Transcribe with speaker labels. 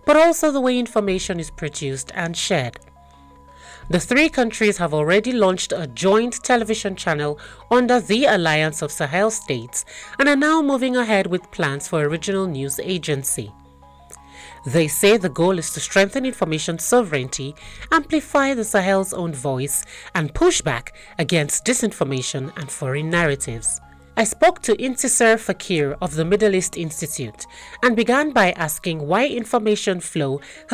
Speaker 1: but also the way information is produced and shared. The three countries have already launched a joint television channel under the Alliance of Sahel States and are now moving ahead with plans for a regional news agency. They say the goal is to strengthen information sovereignty, amplify the Sahel's own voice, and push back against disinformation and foreign narratives. I spoke to Intisar Fakir of the Middle East Institute and began by asking why information flow